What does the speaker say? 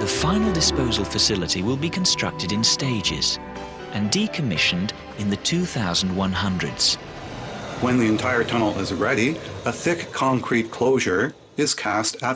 final disposal facility will be constructed in stages and decommissioned in the 2100s. When the entire tunnel is ready, a thick concrete closure is cast at